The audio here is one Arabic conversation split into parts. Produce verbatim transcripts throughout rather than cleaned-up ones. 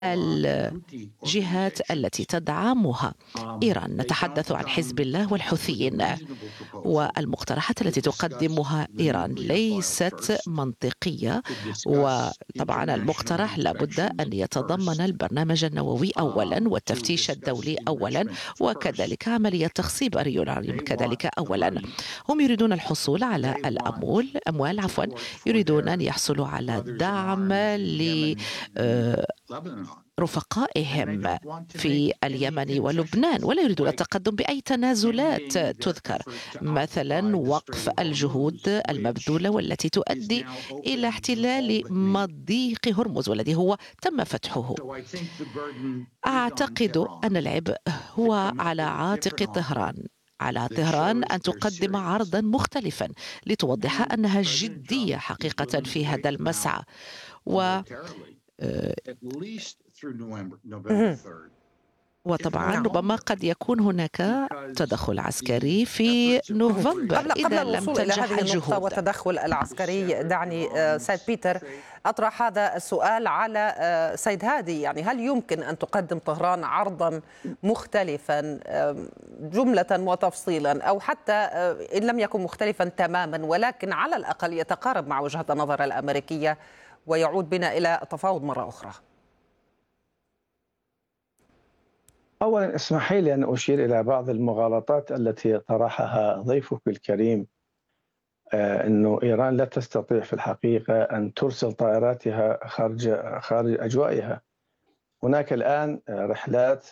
الجهات التي تدعمها إيران. نتحدث عن حزب الله والحوثيين، والمقترحات التي تقدمها إيران ليست منطقية. وطبعا المقترح لابد أن يتضمن البرنامج النووي أولا، والتفتيش الدولي أولا، وكذلك عملية تخصيب اليورانيوم كذلك أولا. هم يريدون الحصول على الأموال أموال عفوا يريدون أن يحصلوا على دعم ل رفقائهم في اليمن ولبنان، ولا يريدون التقدم بأي تنازلات تذكر، مثلا وقف الجهود المبذولة والتي تؤدي إلى احتلال مضيق هرمز والذي هو تم فتحه. أعتقد أن العبء هو على عاتق طهران على طهران أن تقدم عرضا مختلفا لتوضح أنها جدية حقيقة في هذا المسعى. و وطبعا ربما قد يكون هناك تدخل عسكري في نوفمبر قبل قبل إذا لم الوصول إلى تنجح هذه النقطة الجهود. والتدخل العسكري، دعني سيد بيتر أطرح هذا السؤال على سيد هادي. يعني هل يمكن أن تقدم طهران عرضا مختلفا جملة وتفصيلا، أو حتى إن لم يكن مختلفا تماما ولكن على الأقل يتقارب مع وجهة النظر الأمريكية ويعود بنا إلى التفاوض مرة أخرى؟ أولا اسمحي لي أن أشير إلى بعض المغالطات التي طرحها ضيفك الكريم، آه أنه إيران لا تستطيع في الحقيقة أن ترسل طائراتها خارج خارج أجوائها. هناك الآن رحلات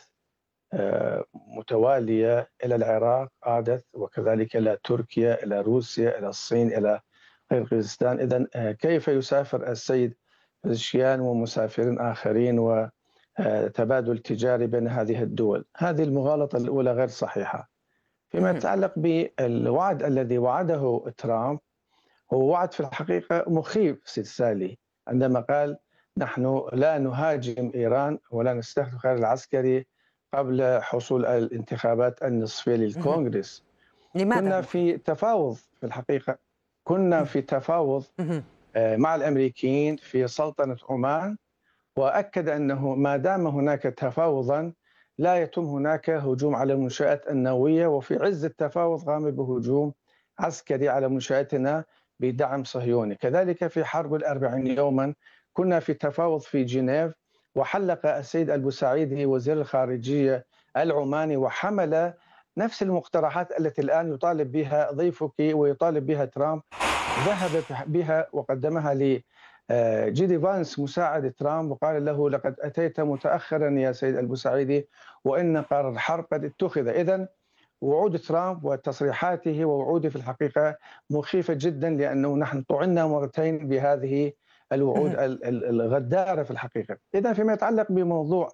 آه متوالية إلى العراق عادت، وكذلك إلى تركيا، إلى روسيا، إلى الصين، إلى قرغيزستان. إذن آه كيف يسافر السيد بزشكيان ومسافرين آخرين و تبادل تجاري بين هذه الدول؟ هذه المغالطة الأولى غير صحيحة. فيما يتعلق بالوعد الذي وعده ترامب، هو وعد في الحقيقة مخيف سيد سالي، عندما قال نحن لا نهاجم إيران ولا نستخدم الخيار العسكري قبل حصول الانتخابات النصفية للكونغرس. لماذا؟ كنا في تفاوض في الحقيقة كنا في تفاوض مع الأمريكيين في سلطنة عمان، وأكد أنه ما دام هناك تفاوضا لا يتم هناك هجوم على المنشآت النووية، وفي عز التفاوض قام بهجوم عسكري على منشآتنا بدعم صهيوني. كذلك في حرب الأربعين يوما كنا في تفاوض في جنيف، وحلق السيد البوسعيدي وزير الخارجية العماني وحمل نفس المقترحات التي الآن يطالب بها ضيفك ويطالب بها ترامب، ذهب بها وقدمها ل جيدي فانس مساعد ترامب، وقال له لقد أتيت متأخرا يا سيد البوسعيدي وإن قرار الحرب قد اتخذ. إذن وعود ترامب وتصريحاته ووعوده في الحقيقة مخيفة جدا، لأنه نحن طعنا مرتين بهذه الوعود الغدارة في الحقيقة. إذن فيما يتعلق بموضوع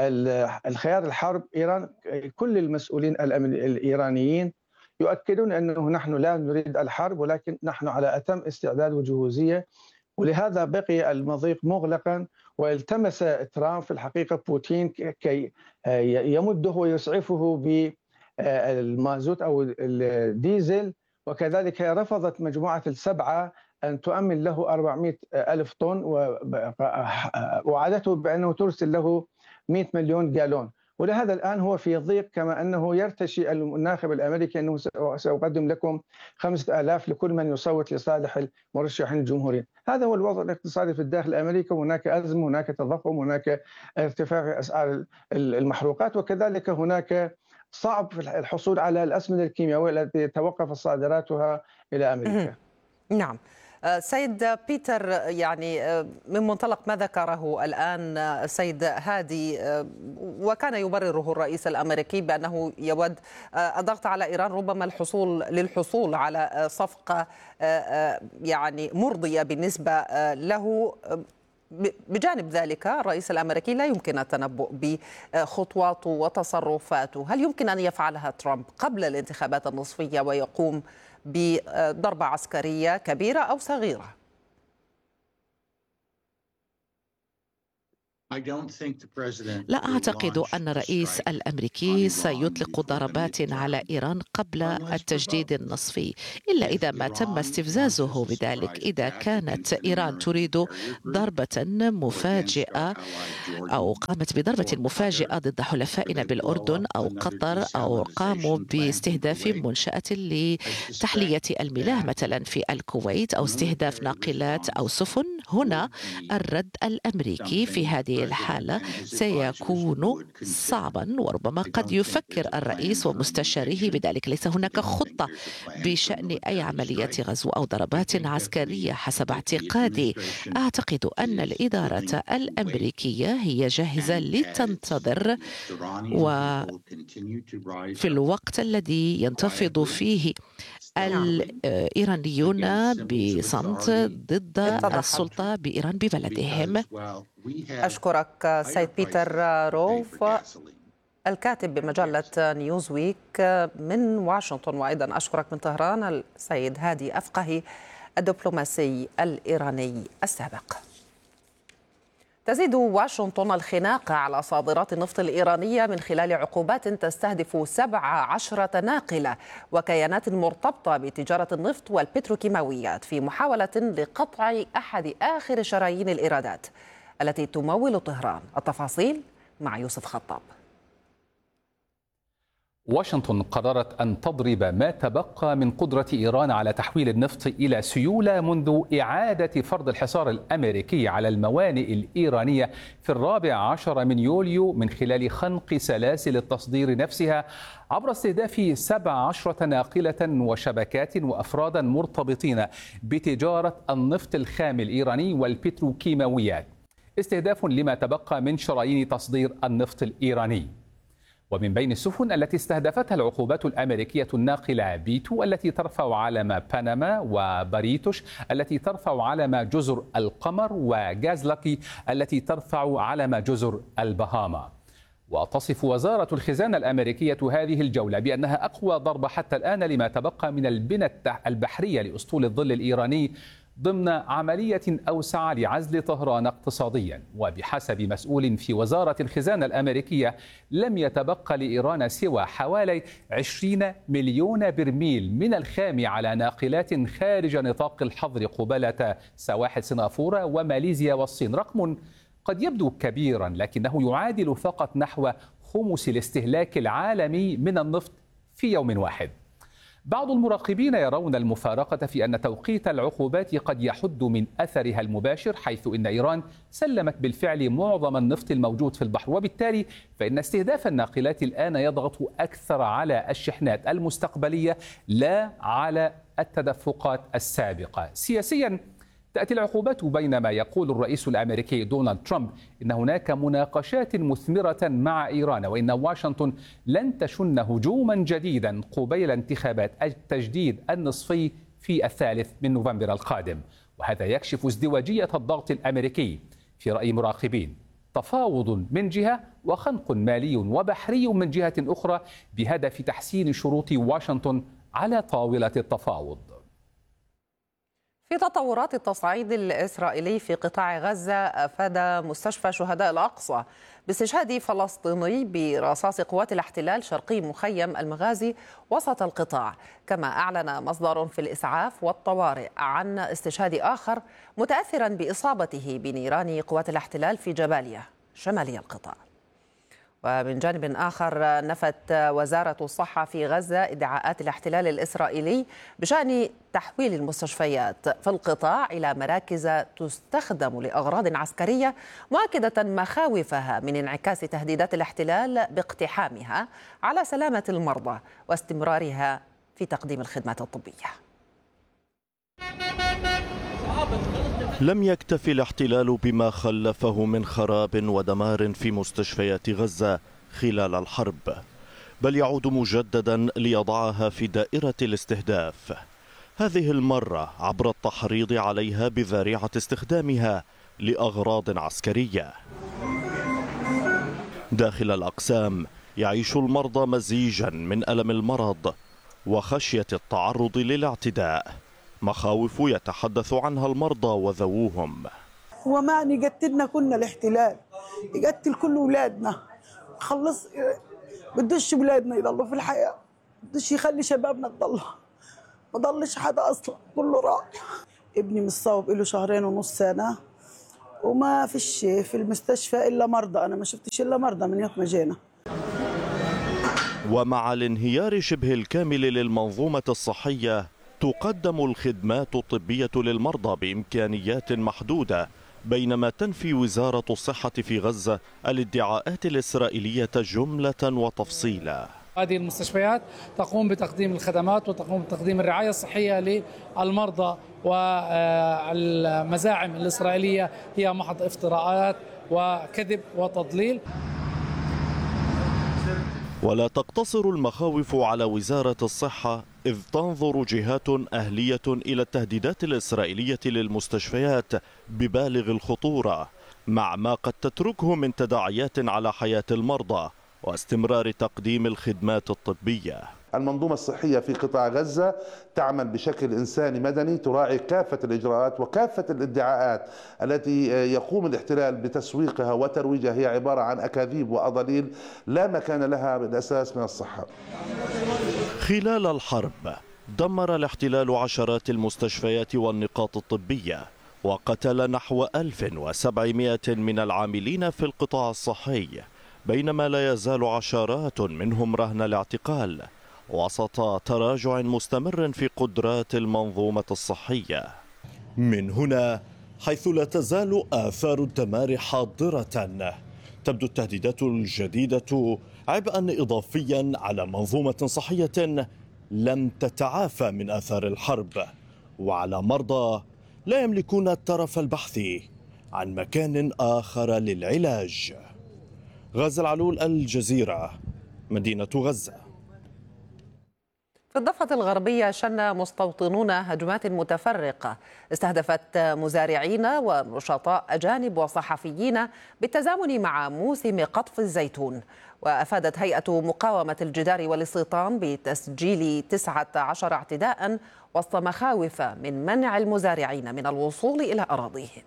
الخيار الحرب، إيران كل المسؤولين الإيرانيين يؤكدون أنه نحن لا نريد الحرب، ولكن نحن على أتم استعداد وجهوزية، ولهذا بقي المضيق مغلقا. والتمس ترامب في الحقيقة بوتين كي يمده ويسعفه بالمازوت أو الديزل، وكذلك رفضت مجموعة السبعة أن تؤمن له أربعمائة ألف طن، ووعدته بأنه ترسل له مئة مليون جالون. ولهذا الآن هو في ضيق، كما أنه يرتشي الناخب الأمريكي أنه سأقدم لكم خمسة آلاف لكل من يصوت لصالح المرشحين الجمهوريين. هذا هو الوضع الاقتصادي في الداخل الأمريكي. هناك أزمة، هناك تضخم، هناك ارتفاع في أسعار المحروقات، وكذلك هناك صعب في الحصول على الأسمدة الكيميائية التي توقف صادراتها إلى أمريكا. نعم سيد بيتر، يعني من منطلق ما ذكره الآن السيد هادي، وكان يبرره الرئيس الأمريكي بأنه يود الضغط على إيران ربما الحصول للحصول على صفقة يعني مرضية بالنسبة له. بجانب ذلك الرئيس الأمريكي لا يمكن التنبؤ بخطواته وتصرفاته. هل يمكن أن يفعلها ترامب قبل الانتخابات النصفية ويقوم بضربة عسكرية كبيرة أو صغيرة؟ لا أعتقد أن الرئيس الأمريكي سيطلق ضربات على إيران قبل التجديد النصفي، إلا إذا ما تم استفزازه بذلك. إذا كانت إيران تريد ضربة مفاجئة أو قامت بضربة مفاجئة ضد حلفائنا بالأردن أو قطر، أو قاموا باستهداف منشأة لتحلية المياه مثلا في الكويت، أو استهداف ناقلات أو سفن، هنا الرد الأمريكي في هذه الحالة سيكون صعبا، وربما قد يفكر الرئيس ومستشاريه بذلك. ليس هناك خطة بشأن أي عملية غزو أو ضربات عسكرية حسب اعتقادي. أعتقد أن الإدارة الأمريكية هي جاهزة لتنتظر، وفي الوقت الذي ينتفض فيه الإيرانيون بصمت ضد السلطة بإيران ببلدهم. أشكرك سيد بيتر روف، الكاتب بمجلة نيوزويك من واشنطن، وأيضا أشكرك من طهران السيد هادي أفقهي الدبلوماسي الإيراني السابق. تزيد واشنطن الخناق على صادرات النفط الإيرانية من خلال عقوبات تستهدف سبع عشرة ناقلة وكيانات مرتبطة بتجارة النفط والبتروكيماويات، في محاولة لقطع أحد آخر شرايين الإيرادات التي تمول طهران. التفاصيل مع يوسف خطاب. واشنطن قررت أن تضرب ما تبقى من قدرة إيران على تحويل النفط إلى سيولة منذ إعادة فرض الحصار الأمريكي على الموانئ الإيرانية في الرابع عشر من يوليو، من خلال خنق سلاسل التصدير نفسها عبر استهداف سبع عشرة ناقلة وشبكات وأفرادا مرتبطين بتجارة النفط الخام الإيراني والبتروكيماويات، استهداف لما تبقى من شرايين تصدير النفط الإيراني. ومن بين السفن التي استهدفتها العقوبات الأمريكية الناقلة بيتو التي ترفع علم بنما، وباريتوش التي ترفع علم جزر القمر، وغازلكي التي ترفع علم جزر البهاما. وتصف وزارة الخزانة الأمريكية هذه الجولة بأنها أقوى ضربة حتى الآن لما تبقى من البنى البحرية لأسطول الظل الإيراني ضمن عملية أوسع لعزل طهران اقتصاديا. وبحسب مسؤول في وزارة الخزانة الأمريكية لم يتبقى لإيران سوى حوالي عشرين مليون برميل من الخام على ناقلات خارج نطاق الحظر قبالة سواحل سنغافورة وماليزيا والصين. رقم قد يبدو كبيرا، لكنه يعادل فقط نحو خمس الاستهلاك العالمي من النفط في يوم واحد. بعض المراقبين يرون المفارقة في أن توقيت العقوبات قد يحد من أثرها المباشر، حيث إن إيران سلمت بالفعل معظم النفط الموجود في البحر، وبالتالي فإن استهداف الناقلات الآن يضغط أكثر على الشحنات المستقبلية لا على التدفقات السابقة. سياسيا تأتي العقوبات بينما يقول الرئيس الأمريكي دونالد ترامب إن هناك مناقشات مثمرة مع إيران، وإن واشنطن لن تشن هجوما جديدا قبيل انتخابات التجديد النصفي في الثالث من نوفمبر القادم. وهذا يكشف ازدواجية الضغط الأمريكي في رأي مراقبين، تفاوض من جهة وخنق مالي وبحري من جهة أخرى بهدف تحسين شروط واشنطن على طاولة التفاوض. في تطورات التصعيد الإسرائيلي في قطاع غزة، أفاد مستشفى شهداء الأقصى باستشهاد فلسطيني برصاص قوات الاحتلال شرقي مخيم المغازي وسط القطاع. كما أعلن مصدر في الإسعاف والطوارئ عن استشهاد آخر متأثرا بإصابته بنيران قوات الاحتلال في جباليا شمالي القطاع. ومن جانب آخر، نفت وزارة الصحة في غزة ادعاءات الاحتلال الإسرائيلي بشأن تحويل المستشفيات في القطاع إلى مراكز تستخدم لأغراض عسكرية، مؤكدة مخاوفها من انعكاس تهديدات الاحتلال باقتحامها على سلامة المرضى واستمرارها في تقديم الخدمات الطبية. لم يكتف الاحتلال بما خلفه من خراب ودمار في مستشفيات غزة خلال الحرب، بل يعود مجددا ليضعها في دائرة الاستهداف، هذه المرة عبر التحريض عليها بذريعة استخدامها لأغراض عسكرية. داخل الأقسام يعيش المرضى مزيجا من ألم المرض وخشية التعرض للاعتداء، مخاوف يتحدث عنها المرضى وذووهم. وما نقتلنا كنا الاحتلال يقتل كل أولادنا، خلص بدوش أولادنا يضلوا في الحياة، بدوش يخلي شبابنا تضل، ما ضلش حدا أصلا، كله راح. ابني مصاب له شهرين ونص سنة وما فيش في المستشفى إلا مرضى، أنا ما شفتش إلا مرضى من يوم ما جينا. ومع الانهيار شبه الكامل للمنظومة الصحية تقدم الخدمات الطبية للمرضى بإمكانيات محدودة، بينما تنفي وزارة الصحة في غزة الادعاءات الإسرائيلية جملة وتفصيلا. هذه المستشفيات تقوم بتقديم الخدمات وتقوم بتقديم الرعاية الصحية للمرضى، والمزاعم الإسرائيلية هي محض افتراءات وكذب وتضليل. ولا تقتصر المخاوف على وزارة الصحة، إذ تنظر جهات أهلية إلى التهديدات الإسرائيلية للمستشفيات ببالغ الخطورة، مع ما قد تتركه من تداعيات على حياة المرضى واستمرار تقديم الخدمات الطبية. المنظومة الصحية في قطاع غزة تعمل بشكل إنساني مدني، تراعي كافة الإجراءات وكافة الادعاءات التي يقوم الاحتلال بتسويقها وترويجها، هي عبارة عن أكاذيب وأضاليل لا مكان لها بالأساس من الصحة. خلال الحرب دمر الاحتلال عشرات المستشفيات والنقاط الطبية، وقتل نحو ألف وسبعمائة من العاملين في القطاع الصحي، بينما لا يزال عشرات منهم رهن الاعتقال وسط تراجع مستمر في قدرات المنظومة الصحية. من هنا حيث لا تزال آثار الدمار حاضرة، تبدو التهديدات الجديدة عبئا إضافيا على منظومة صحية لم تتعافى من آثار الحرب، وعلى مرضى لا يملكون الترف البحث عن مكان آخر للعلاج. غازي العلول، الجزيرة، مدينة غزة. في الضفة الغربية شن مستوطنون هجمات متفرقة استهدفت مزارعين ونشطاء أجانب وصحفيين بالتزامن مع موسم قطف الزيتون. وأفادت هيئة مقاومة الجدار والاستيطان بتسجيل تسعة عشر اعتداء وسط مخاوف من منع المزارعين من الوصول إلى أراضيهم.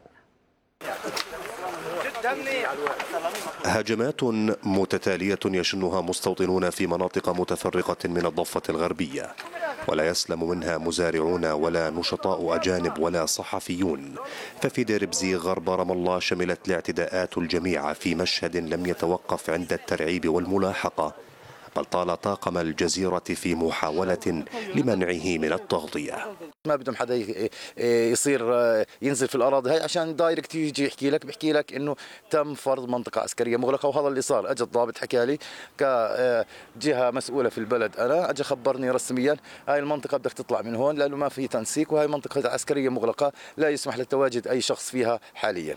هجمات متتالية يشنها مستوطنون في مناطق متفرقة من الضفة الغربية، ولا يسلم منها مزارعون ولا نشطاء أجانب ولا صحفيون. ففي دير بزيغ غرب رام الله شملت الاعتداءات الجميع في مشهد لم يتوقف عند الترعيب والملاحقة، بل طال طاقم الجزيرة في محاولة لمنعه من التغطية. ما بدهم حدا يصير ينزل في الأراضي هاي، عشان دايركت يجي يحكي لك بيحكي لك إنه تم فرض منطقة عسكرية مغلقة، وهذا اللي صار. أجى الضابط حكى لي كجهة مسؤولة في البلد، أنا أجى خبرني رسميا هاي المنطقة بدك تطلع من هون لأنه ما في تنسيق، وهي منطقة عسكرية مغلقة لا يسمح لتواجد أي شخص فيها حاليا.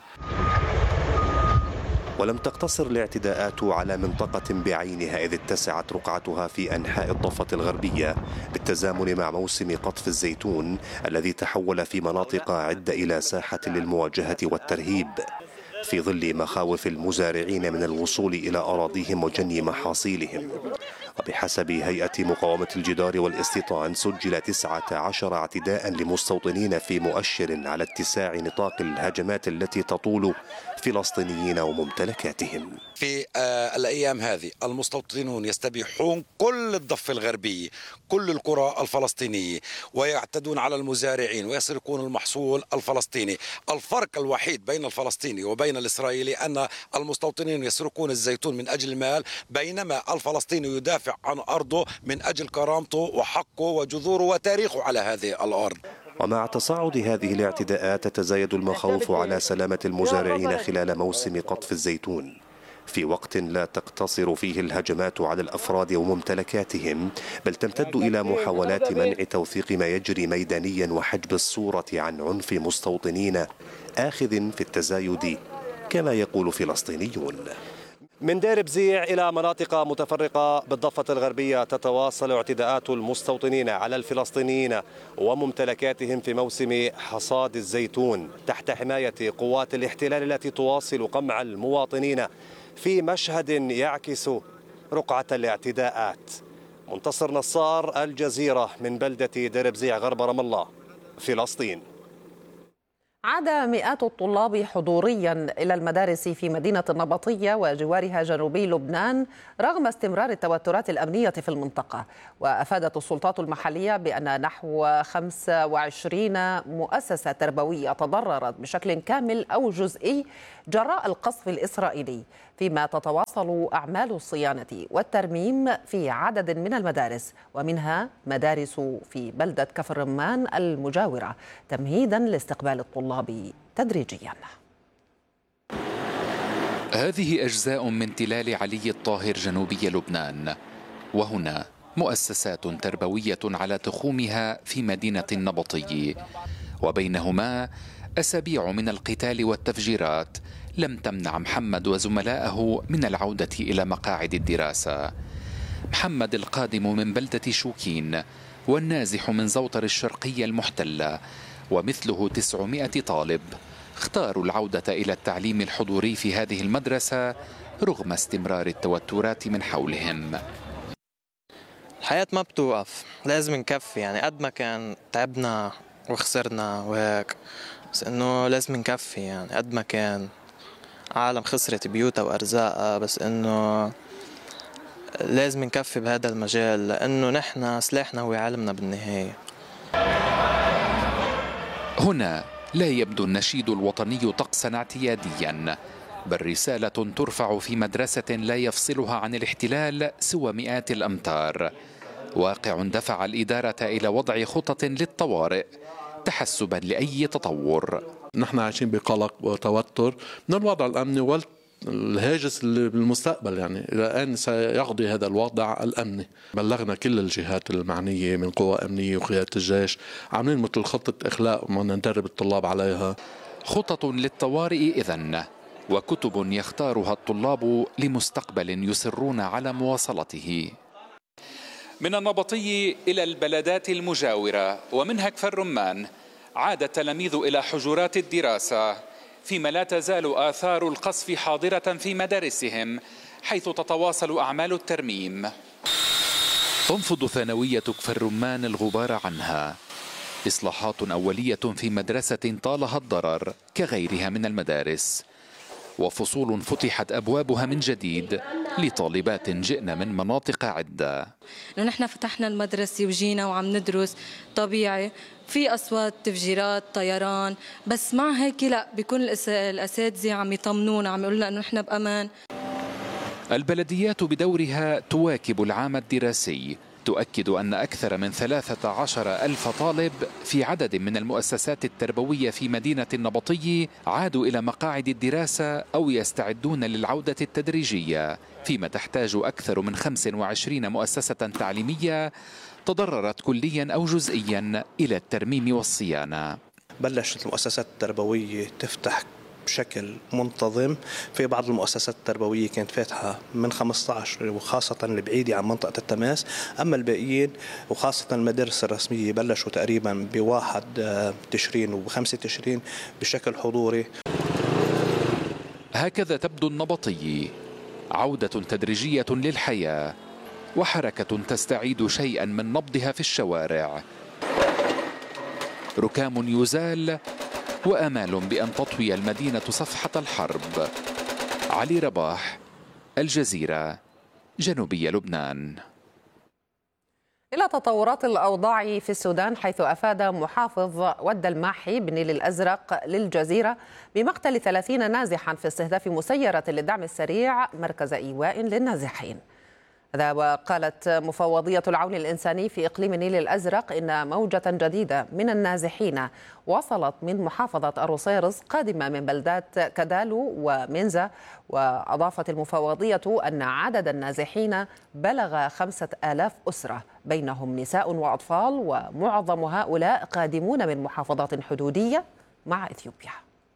ولم تقتصر الاعتداءات على منطقة بعينها، إذ اتسعت رقعتها في أنحاء الضفة الغربية بالتزامن مع موسم قطف الزيتون الذي تحول في مناطق عدة إلى ساحة للمواجهة والترهيب، في ظل مخاوف المزارعين من الوصول إلى أراضيهم وجني محاصيلهم. وبحسب هيئة مقاومة الجدار والاستيطان سجل تسعة عشر اعتداء لمستوطنين، في مؤشر على اتساع نطاق الهجمات التي تطول فلسطينيين وممتلكاتهم. في الأيام هذه المستوطنون يستبيحون كل الضفة الغربية، كل القرى الفلسطينية، ويعتدون على المزارعين ويسرقون المحصول الفلسطيني. الفرق الوحيد بين الفلسطيني وبين الإسرائيلي أن المستوطنين يسرقون الزيتون من أجل المال، بينما الفلسطيني يدافع عن أرضه من أجل كرامته وحقه وجذوره وتاريخه على هذه الأرض. ومع تصاعد هذه الاعتداءات تتزايد المخاوف على سلامة المزارعين خلال موسم قطف الزيتون، في وقت لا تقتصر فيه الهجمات على الأفراد وممتلكاتهم، بل تمتد إلى محاولات منع توثيق ما يجري ميدانيا وحجب الصورة عن عنف مستوطنين آخذ في التزايد كما يقول فلسطينيون. من دير بزيع إلى مناطق متفرقة بالضفة الغربية تتواصل اعتداءات المستوطنين على الفلسطينيين وممتلكاتهم في موسم حصاد الزيتون تحت حماية قوات الاحتلال التي تواصل قمع المواطنين، في مشهد يعكس رقعة الاعتداءات. منتصر نصار، الجزيرة، من بلدة دير بزيع غرب رام الله، فلسطين. عاد مئات الطلاب حضوريا إلى المدارس في مدينة النبطية وجوارها جنوبي لبنان رغم استمرار التوترات الأمنية في المنطقة. وأفادت السلطات المحلية بأن نحو خمسة وعشرين مؤسسة تربوية تضررت بشكل كامل أو جزئي جراء القصف الإسرائيلي، فيما تتواصل أعمال الصيانة والترميم في عدد من المدارس، ومنها مدارس في بلدة كفر رمان المجاورة، تمهيدا لاستقبال الطلاب تدريجيا. هذه أجزاء من تلال علي الطاهر جنوبي لبنان، وهنا مؤسسات تربوية على تخومها في مدينة النبطي، وبينهما أسابيع من القتال والتفجيرات لم تمنع محمد وزملائه من العودة إلى مقاعد الدراسة. محمد القادم من بلدة شوكين والنازح من زوطر الشرقية المحتلة ومثله تسعمائة طالب اختاروا العودة إلى التعليم الحضوري في هذه المدرسة رغم استمرار التوترات من حولهم. الحياة ما بتوقف، لازم نكفي، يعني قد ما كان تعبنا وخسرنا وهيك، بس انه لازم نكفي، يعني قد ما كان عالم خسرت بيوتها وارزاقها، بس انه لازم نكفي بهذا المجال، لانه نحن سلاحنا هو علمنا بالنهاية. هنا لا يبدو النشيد الوطني طقسا اعتياديا، بل رسالة ترفع في مدرسة لا يفصلها عن الاحتلال سوى مئات الأمتار. واقع دفع الإدارة إلى وضع خطط للطوارئ تحسبا لأي تطور. نحن عايشين بقلق وتوتر من الوضع الأمني والهاجس بالمستقبل، يعني إلى أين سيقضي هذا الوضع الأمني. بلغنا كل الجهات المعنية من قوى أمنية وقيادة الجيش، عاملين مثل خطة إخلاء ما ندرب الطلاب عليها. خطط للطوارئ إذن، وكتب يختارها الطلاب لمستقبل يصرون على مواصلته. من النبطي إلى البلدات المجاورة ومنها كفر رمان عاد التلاميذ إلى حجرات الدراسة، فيما لا تزال آثار القصف حاضرة في مدارسهم حيث تتواصل أعمال الترميم. تنفض ثانوية كفر رمان الغبار عنها، إصلاحات أولية في مدرسة طالها الضرر كغيرها من المدارس، وفصول فتحت أبوابها من جديد لطالبات جئن من مناطق عدة. نحن فتحنا المدرسة وجينا وعم ندرس طبيعي، في أصوات تفجيرات طيران، بس مع هيك لا، بيكون الأساتذة عم يطمنونا، عم يقولوا لنا إنه نحن بأمان. البلديات بدورها تواكب العام الدراسي، تؤكد أن أكثر من ثلاثة عشر ألف طالب في عدد من المؤسسات التربوية في مدينة النبطي عادوا إلى مقاعد الدراسة أو يستعدون للعودة التدريجية، فيما تحتاج أكثر من خمس وعشرين مؤسسة تعليمية تضررت كليا أو جزئيا إلى الترميم والصيانة. بلشت المؤسسات التربوية تفتح بشكل منتظم، في بعض المؤسسات التربوية كانت فاتحة من خمسة عشر وخاصة البعيدة عن منطقة التماس، أما الباقيين وخاصة المدارس الرسمية بلشوا تقريبا بواحد تشرين وبخمسة تشرين بشكل حضوري. هكذا تبدو النبطي، عودة تدريجية للحياة وحركة تستعيد شيئا من نبضها في الشوارع، ركام يزال وآمال بأن تطوي المدينة صفحة الحرب. علي رباح، الجزيرة، جنوبي لبنان. إلى تطورات الأوضاع في السودان، حيث أفاد محافظ ود الماحي بالنيل الأزرق للجزيرة بمقتل ثلاثين نازحا في استهداف مسيرة للدعم السريع مركز إيواء للنازحين. هذا وقالت مفوضية العون الإنساني في إقليم النيل الأزرق إن موجة جديدة من النازحين وصلت من محافظة أروسيرس قادمة من بلدات كدالو ومنزا. وأضافت المفوضية أن عدد النازحين بلغ خمسة آلاف أسرة، بينهم نساء وأطفال، ومعظم هؤلاء قادمون من محافظات حدودية مع إثيوبيا.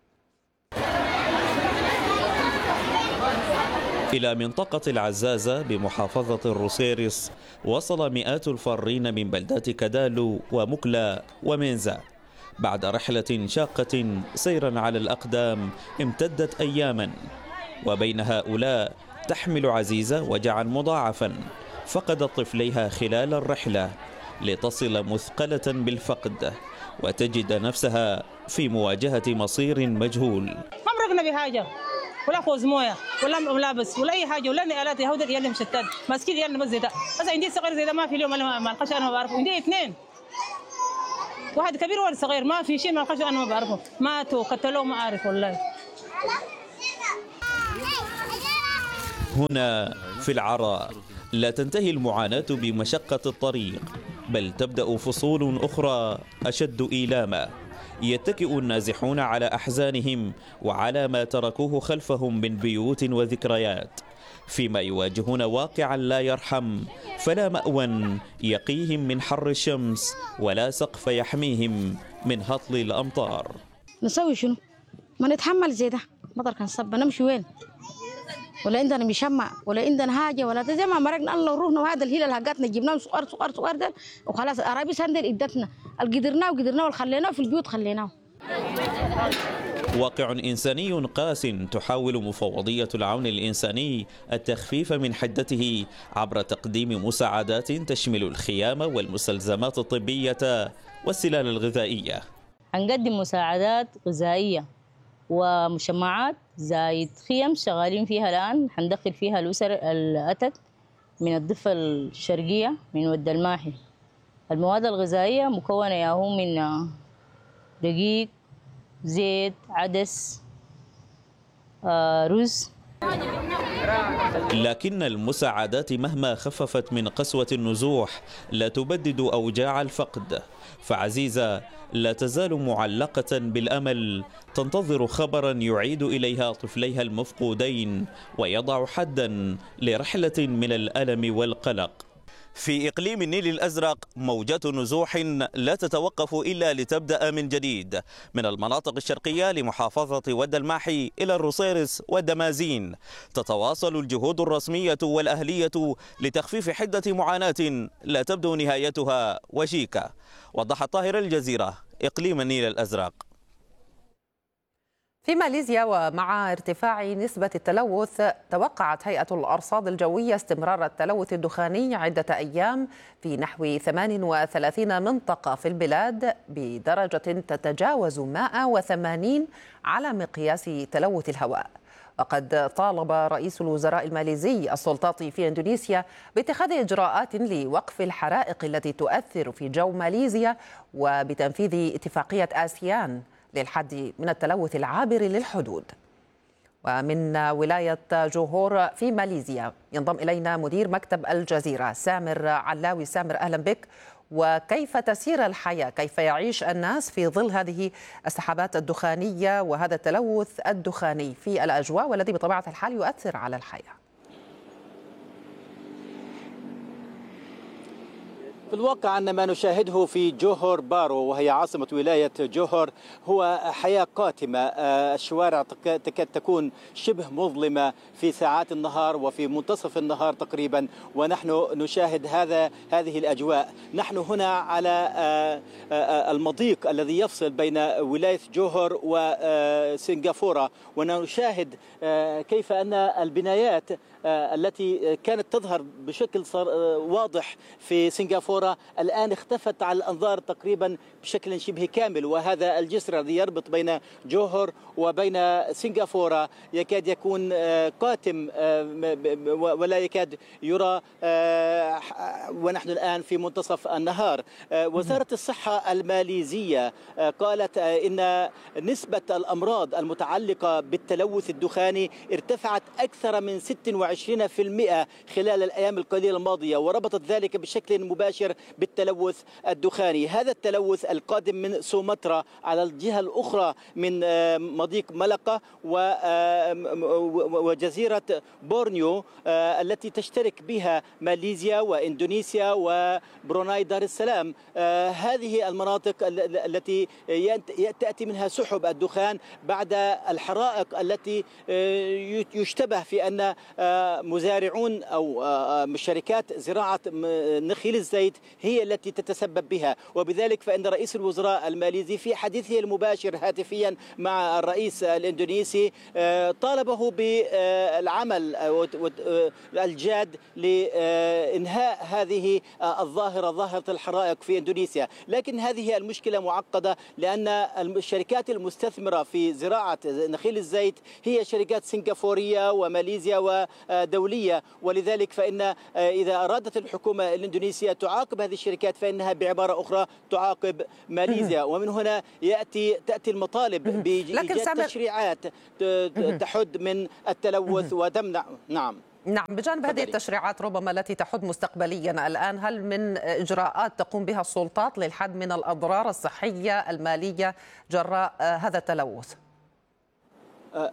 إلى منطقة العزازة بمحافظة الروسيرس وصل مئات الفارين من بلدات كدالو ومكلا ومينزا بعد رحلة شاقة سيرا على الأقدام امتدت أياما، وبين هؤلاء تحمل عزيزة وجعا مضاعفا فقدت طفليها خلال الرحلة لتصل مثقلة بالفقد وتجد نفسها في مواجهة مصير مجهول. ما مرقنا بحاجة ولا خوز مويه ولا ملابس ولا اي حاجه ولا نقالات يهود يلا مشتت ماسكين يلا بس زي ده. بس عندي صغير زي ده ما في اليوم انا ما القش انا ما بعرفه. عندي اثنين واحد كبير وواحد صغير ما في شيء ما القش انا ما بعرفه. ماتوا قتلوه ما اعرف والله. هنا في العراء لا تنتهي المعاناة بمشقة الطريق، بل تبدأ فصول أخرى أشد إيلاما. يتكئ النازحون على أحزانهم وعلى ما تركوه خلفهم من بيوت وذكريات، فيما يواجهون واقعا لا يرحم، فلا مأوى يقيهم من حر الشمس ولا سقف يحميهم من هطل الأمطار. نسوي شنو؟ ما نتحمل زي ده. مطر كان صب نمشي وين؟ ولا عندنا مشمع ولا عندنا حاجه ولا زي ما مرقنا الله روحنا. وهذا الهيل اللي حقتنا جبناه صغار صغار صغار ده وخلاص الارابيس هندل ادتنا القدرناه وقدرناه والخليناه في البيوت خليناه. واقع إنساني قاس تحاول مفوضية العون الإنساني التخفيف من حدته عبر تقديم مساعدات تشمل الخيام والمستلزمات الطبية والسلال الغذائية. هنقدم مساعدات غذائية ومشمعات زايد خيم شغالين فيها الآن. حندخل فيها الأسر الأتت من الضفة الشرقية من ود الماحي. المواد الغذائية مكونة ياهو من دقيق، زيت، عدس، آه، رز. لكن المساعدات مهما خففت من قسوة النزوح لا تبدد أوجاع الفقد، فعزيزة لا تزال معلقة بالأمل تنتظر خبرا يعيد إليها طفليها المفقودين ويضع حدا لرحلة من الألم والقلق. في إقليم النيل الأزرق موجات نزوح لا تتوقف إلا لتبدأ من جديد، من المناطق الشرقية لمحافظة ود الماحي إلى الروسيرس والدمازين. تتواصل الجهود الرسمية والأهلية لتخفيف حدة معاناة لا تبدو نهايتها وشيكة. وضح الطاهر الجزيرة إقليم النيل الأزرق. في ماليزيا ومع ارتفاع نسبة التلوث توقعت هيئة الأرصاد الجوية استمرار التلوث الدخاني عدة أيام في نحو ثمان وثلاثين منطقة في البلاد بدرجة تتجاوز مئة وثمانين على مقياس تلوث الهواء. وقد طالب رئيس الوزراء الماليزي السلطات في إندونيسيا باتخاذ إجراءات لوقف الحرائق التي تؤثر في جو ماليزيا وبتنفيذ اتفاقية آسيان للحد من التلوث العابر للحدود. ومن ولاية جوهور في ماليزيا ينضم إلينا مدير مكتب الجزيرة سامر علاوي. سامر، أهلا بك. وكيف تسير الحياة؟ كيف يعيش الناس في ظل هذه السحابات الدخانية وهذا التلوث الدخاني في الأجواء والذي بطبيعة الحال يؤثر على الحياة؟ في الواقع أن ما نشاهده في جوهور بارو وهي عاصمة ولاية جوهور هو حياة قاتمة. الشوارع تكاد تكون شبه مظلمة في ساعات النهار وفي منتصف النهار تقريبا، ونحن نشاهد هذا هذه الأجواء. نحن هنا على المضيق الذي يفصل بين ولاية جوهور وسنغافورة، ونشاهد كيف أن البنايات التي كانت تظهر بشكل واضح في سنغافورة الآن اختفت على الأنظار تقريبا بشكل شبه كامل. وهذا الجسر الذي يربط بين جوهور وبين سنغافورة يكاد يكون قاتم ولا يكاد يرى ونحن الآن في منتصف النهار. وزارة الصحة الماليزية قالت إن نسبة الأمراض المتعلقة بالتلوث الدخاني ارتفعت أكثر من ستة وعشرين بالمئة خلال الأيام القليلة الماضية، وربطت ذلك بشكل مباشر بالتلوث الدخاني. هذا التلوث القادم من سومطرة على الجهة الأخرى من مضيق ملقا وجزيرة بورنيو التي تشترك بها ماليزيا وإندونيسيا وبروناي دار السلام. هذه المناطق التي تأتي منها سحب الدخان بعد الحرائق التي يشتبه في أن مزارعون أو شركات زراعة نخيل الزيت هي التي تتسبب بها. وبذلك فإن رئيس الوزراء الماليزي في حديثه المباشر هاتفيا مع الرئيس الاندونيسي طالبه بالعمل الجاد لإنهاء هذه الظاهرة، ظاهرة الحرائق في إندونيسيا. لكن هذه المشكلة معقدة لأن الشركات المستثمرة في زراعة نخيل الزيت هي شركات سنغافورية وماليزيا ودولية، ولذلك فإن إذا أرادت الحكومة الإندونيسية تعاقب هذه الشركات فإنها بعبارة أخرى تعاقب ماليزيا. ومن هنا يأتي تأتي المطالب بإيجاد تشريعات تحد من التلوث وتمنع. نعم نعم، بجانب هذه التشريعات ربما التي تحد مستقبليا الآن، هل من إجراءات تقوم بها السلطات للحد من الأضرار الصحية المالية جراء هذا التلوث؟ أه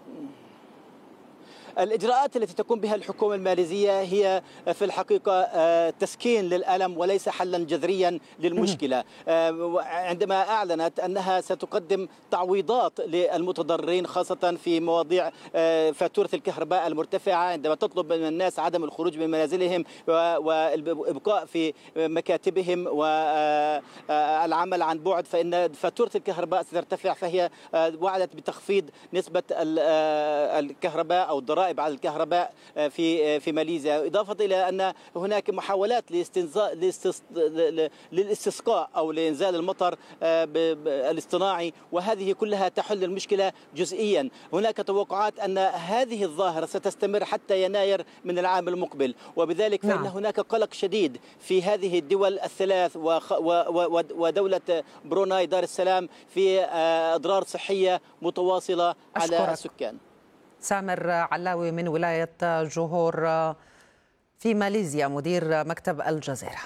الإجراءات التي تقوم بها الحكومة الماليزية هي في الحقيقة تسكين للألم وليس حلا جذريا للمشكلة. عندما أعلنت أنها ستقدم تعويضات للمتضررين خاصة في مواضيع فاتورة الكهرباء المرتفعة، عندما تطلب من الناس عدم الخروج من منازلهم والإبقاء في مكاتبهم والعمل عن بعد، فإن فاتورة الكهرباء سترتفع، فهي وعدت بتخفيض نسبة الكهرباء أو الضرائب على الكهرباء في في ماليزيا، إضافة إلى أن هناك محاولات لاستنزاء للاستسقاء أو لإنزال المطر الاصطناعي، وهذه كلها تحل المشكلة جزئيا. هناك توقعات أن هذه الظاهرة ستستمر حتى يناير من العام المقبل، وبذلك فإن نعم. هناك قلق شديد في هذه الدول الثلاث ودولة بروناي دار السلام في أضرار صحية متواصلة أشكرك. على السكان. سامر علاوي من ولاية جوهور في ماليزيا، مدير مكتب الجزيرة.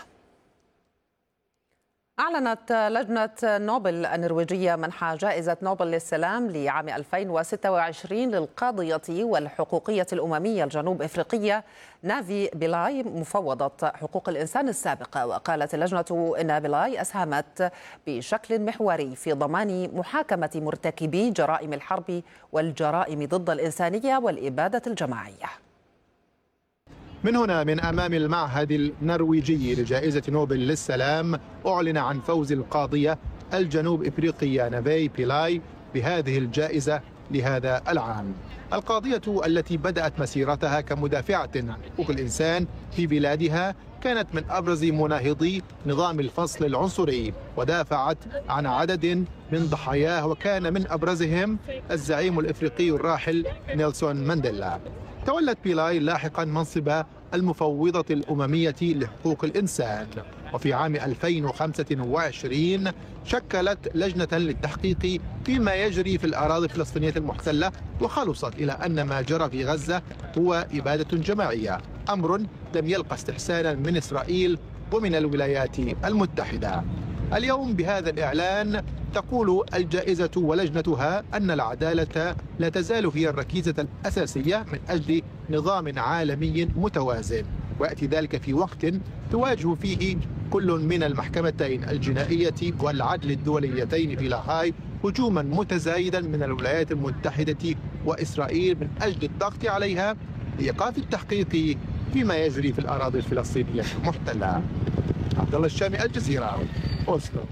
أعلنت لجنة نوبل النرويجية منح جائزة نوبل للسلام لعام ألفين وستة وعشرين للقاضية والحقوقية الأممية الجنوب إفريقية نافي بيلاي مفوضة حقوق الإنسان السابقة. وقالت اللجنة إن بيلاي أسهمت بشكل محوري في ضمان محاكمة مرتكبي جرائم الحرب والجرائم ضد الإنسانية والإبادة الجماعية. من هنا من أمام المعهد النرويجي لجائزة نوبل للسلام أعلن عن فوز القاضية الجنوب إفريقية نافي بيلاي بهذه الجائزة لهذا العام. القاضية التي بدأت مسيرتها كمدافعة عن حقوق الإنسان في بلادها كانت من أبرز مناهضي نظام الفصل العنصري، ودافعت عن عدد من ضحاياه، وكان من أبرزهم الزعيم الإفريقي الراحل نيلسون مانديلا. تولت بيلاي لاحقا منصب المفوضة الأممية لحقوق الإنسان، وفي عام ألفين وخمسة وعشرين شكلت لجنة للتحقيق فيما يجري في الأراضي الفلسطينية المحتلة، وخلصت إلى أن ما جرى في غزة هو إبادة جماعية، أمر لم يلقى استحسانا من إسرائيل ومن الولايات المتحدة. اليوم بهذا الإعلان تقول الجائزة ولجنتها أن العدالة لا تزال هي الركيزة الأساسية من أجل نظام عالمي متوازن، ويأتي ذلك في وقت تواجه فيه كل من المحكمتين الجنائية والعدل الدوليتين في لاهاي هجوما متزايدا من الولايات المتحدة وإسرائيل من أجل الضغط عليها لإيقاف التحقيق فيما يجري في الأراضي الفلسطينية المحتلة. عبد الله الشامي، الجزيرة، أوسلو.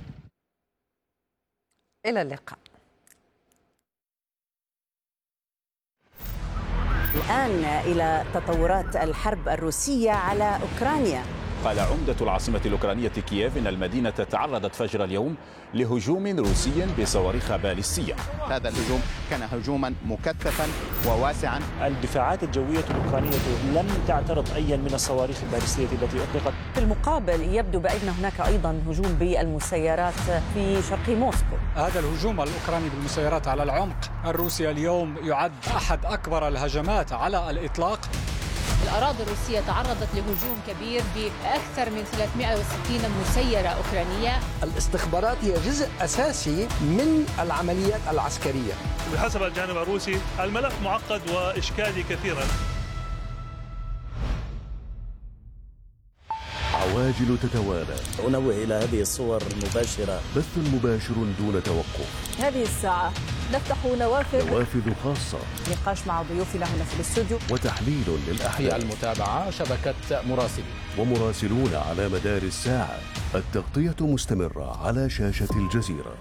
إلى اللقاء. الآن إلى تطورات الحرب الروسية على أوكرانيا. قال عمدة العاصمة الأوكرانية كييف إن المدينة تعرضت فجر اليوم لهجوم روسي بصواريخ باليستية. هذا الهجوم كان هجوما مكثفا وواسعا. الدفاعات الجوية الأوكرانية لم تعترض أي من الصواريخ الباليستية التي أطلقت. في المقابل يبدو بأن هناك أيضا هجوم بالمسيرات في شرق موسكو. هذا الهجوم الأوكراني بالمسيرات على العمق الروسي اليوم يعد أحد أكبر الهجمات على الإطلاق. الأراضي الروسية تعرضت لهجوم كبير بأكثر من ثلاثمائة وستين مسيرة أوكرانية. الاستخبارات هي جزء أساسي من العمليات العسكرية. بحسب الجانب الروسي الملف معقد وإشكالي كثيرا. عواجل تتوالى. أنوه إلى هذه الصور المباشرة. بث مباشر دون توقف. هذه الساعة نفتح نوافذ نوافذ خاصة، نقاش مع ضيوفنا هنا في الاستوديو، وتحليل للأحداث، المتابعة شبكة مراسلين ومراسلون على مدار الساعة. التغطية مستمرة على شاشة الجزيرة.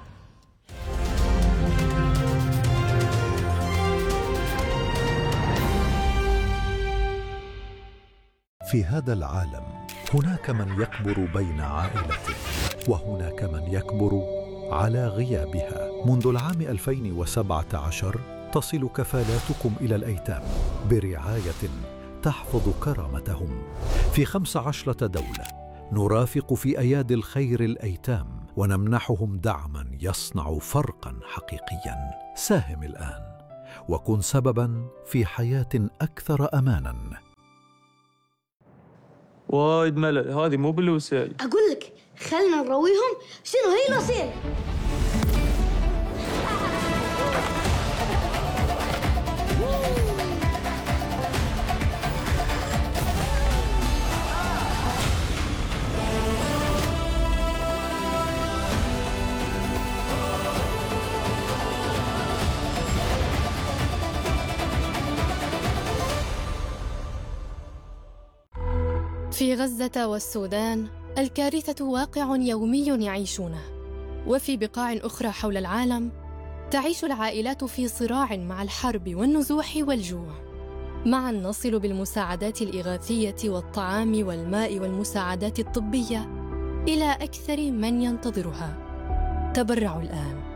في هذا العالم هناك من يكبر بين عائلته، وهناك من يكبر على غيابها. منذ العام ألفين وسبعة عشر تصل كفالاتكم إلى الأيتام برعاية تحفظ كرامتهم. في خمس عشرة دولة نرافق في أيادي الخير الأيتام ونمنحهم دعما يصنع فرقا حقيقيا. ساهم الآن وكن سببا في حياة أكثر أمانا. وايد ملل، هذه مو بالوسائل. أقول لك خلنا نرويهم. شنو هي الوسيل؟ في غزة والسودان الكارثة واقع يومي يعيشونه، وفي بقاع أخرى حول العالم تعيش العائلات في صراع مع الحرب والنزوح والجوع. معا نصل بالمساعدات الإغاثية والطعام والماء والمساعدات الطبية إلى أكثر من ينتظرها. تبرعوا الآن.